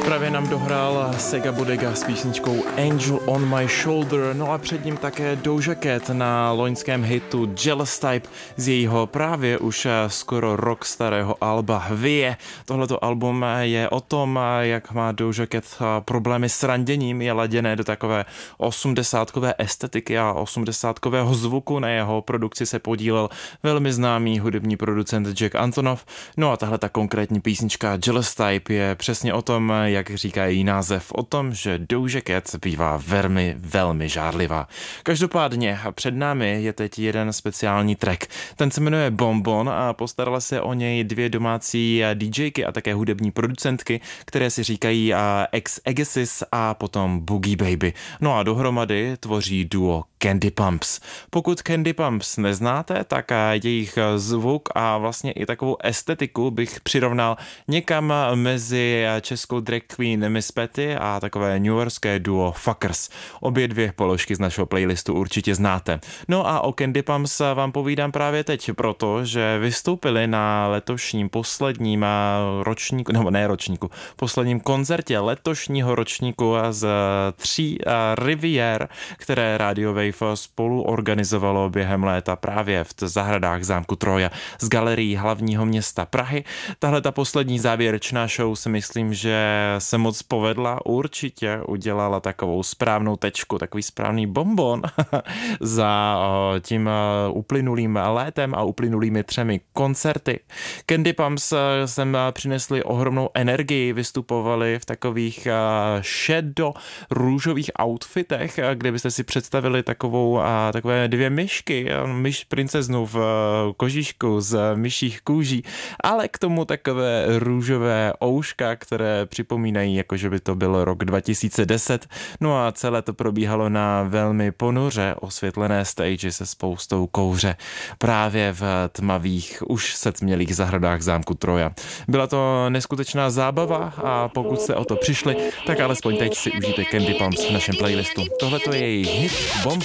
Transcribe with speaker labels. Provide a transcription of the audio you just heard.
Speaker 1: Právě nám dohrál Sega Bodega s písničkou Angel on My Shoulder, no a před ním také Doja Cat na loňském hitu Jealous Type z jejího právě už skoro rok starého alba Vie. Tohleto album je o tom, jak má Doja Cat problémy s randěním, je laděné do takové 80kové estetiky a 80kového zvuku. Na jeho produkci se podílel velmi známý hudební producent Jack Antonoff. No a tahle ta konkrétní písnička Jealous Type je přesně o tom, jak říká její název, o tom, že Doja Cat bývá velmi žárlivá. Každopádně před námi je teď jeden speciální track. Ten se jmenuje Bonbon a postarala se o něj dvě domácí DJky a také hudební producentky, které si říkají Ex Agassiz a potom Boogie Baby. No a dohromady tvoří duo Candy Pumps. Pokud Candy Pumps neznáte, tak jejich zvuk a vlastně i takovou estetiku bych přirovnal někam mezi českou drag queen Miss Petty a takové newyorské duo Fuckers. Obě dvě položky z našeho playlistu určitě znáte. No a o Candy Pumps vám povídám právě teď, protože vystoupili na letošním posledním ročníku, nebo ne ročníku, posledním koncertě letošního ročníku z 3 Rivier, které Radio Wave spolu organizovalo během léta právě v zahradách zámku Troja z galerií hlavního města Prahy. Tahle ta poslední závěrečná show si myslím, že se moc povedla, určitě udělala takovou správnou tečku, takový správný bonbon za tím uplynulým létem a uplynulými 3 koncerty. Candy Pumps sem přinesli ohromnou energii, vystupovali v takových šedo-růžových outfitech, kde byste si představili takové 2 myšky, myš princeznu v kožíšku z myších kůží, ale k tomu takové růžové ouška, které připomínají, jako že by to byl rok 2010. No a celé to probíhalo na velmi ponuře osvětlené stage se spoustou kouře právě v tmavých, už setmělých zahradách zámku Troja. Byla to neskutečná zábava a pokud jste o to přišli, tak alespoň teď si užijte Candy Pumps v našem playlistu. Tohle to je jejich hit Bonbon.